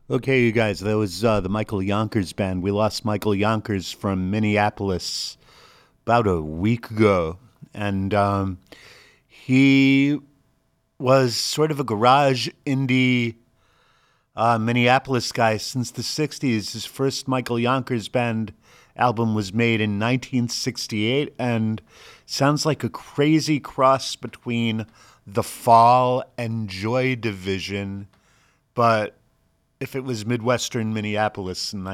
Okay, you guys, that was the Michael Yonkers band. We lost Michael Yonkers from Minneapolis about a week ago. And he was sort of a garage indie Minneapolis guy since the 60s. His first Michael Yonkers band album was made in 1968 and sounds like a crazy cross between The Fall and Joy Division, but if it was Midwestern Minneapolis in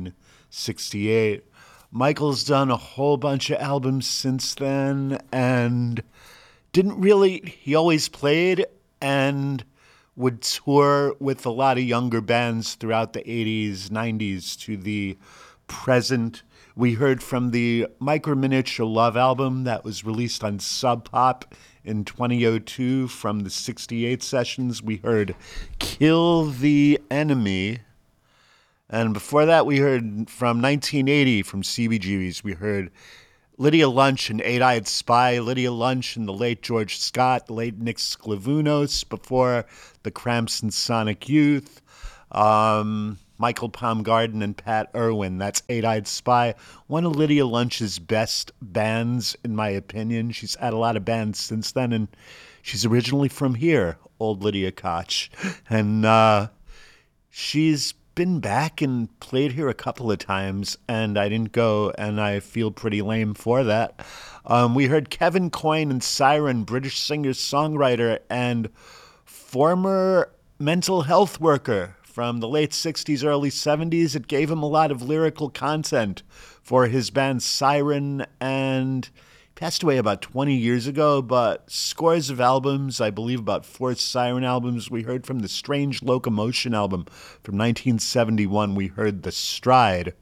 1968. Michael's done a whole bunch of albums since then and didn't really, he always played and would tour with a lot of younger bands throughout the 80s, 90s to the present. We heard from the Micro Miniature Love album that was released on Sub Pop in 2002 from the 68 sessions. We heard Kill the Enemy. And before that, we heard from 1980 from CBGB's. We heard Lydia Lunch and Eight-Eyed Spy, Lydia Lunch and the late George Scott, the late Nick Sklavounos, before the Cramps and Sonic Youth, Michael Palmgarden and Pat Irwin. That's Eight-Eyed Spy, one of Lydia Lunch's best bands, in my opinion. She's had a lot of bands since then, and she's originally from here, old Lydia Koch. And she's been back and played here a couple of times, and I didn't go, and I feel pretty lame for that. We heard Kevin Coyne and Siren, British singer-songwriter and former mental health worker from the late 60s, early 70s. It gave him a lot of lyrical content for his band Siren, and passed away about 20 years ago, but scores of albums, I believe about 4 Siren albums. We heard from the Strange Locomotion album from 1971. We heard The Stride.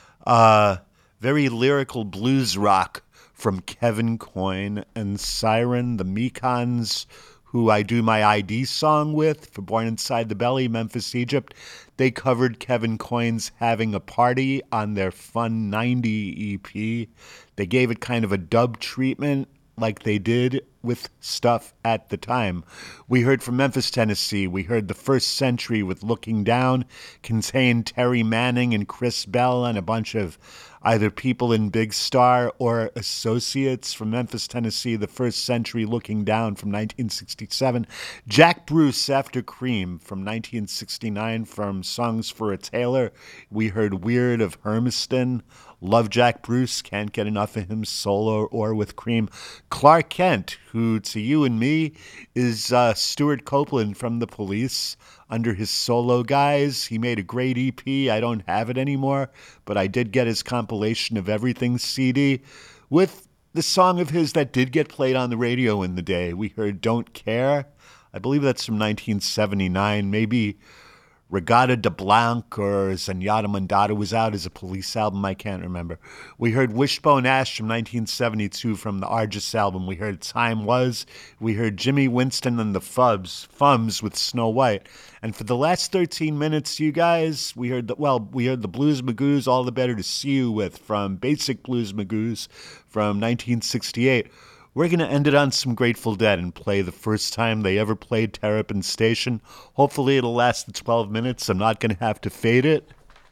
Very lyrical blues rock from Kevin Coyne and Siren. The Mekons, who I do my ID song with for Born Inside the Belly, Memphis, Egypt. They covered Kevin Coyne's Having a Party on their Fun 90 EP. They gave it kind of a dub treatment like they did with stuff at the time. We heard from Memphis, Tennessee. We heard The First Century with Looking Down, contained Terry Manning and Chris Bell and a bunch of either people in Big Star or associates from Memphis, Tennessee. The First Century, Looking Down from 1967. Jack Bruce, After Cream from 1969 from Songs for a Tailor. We heard Weird of Hermiston. Love Jack Bruce, can't get enough of him solo or with Cream. Clark Kent, who to you and me is Stuart Copeland from The Police under his solo guise. He made a great EP. I don't have it anymore, but I did get his compilation of everything CD with the song of his that did get played on the radio in the day. We heard Don't Care. I believe that's from 1979. Maybe Regatta de Blanc or Zenyatta Mondada was out as a Police album. I can't remember. We heard Wishbone Ash from 1972 from the Argus album. We heard Time Was. We heard Jimmy Winston and the Fums with Snow White. And for the last 13 minutes, you guys, we heard the Blues Magoos, All the Better to See You With from Basic Blues Magoos from 1968. We're going to end it on some Grateful Dead and play the first time they ever played Terrapin Station. Hopefully it'll last the 12 minutes. I'm not going to have to fade it.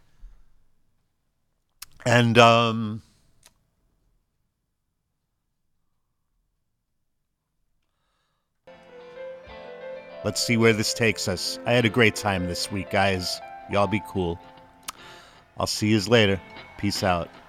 And let's see where this takes us. I had a great time this week, guys. Y'all be cool. I'll see yous later. Peace out.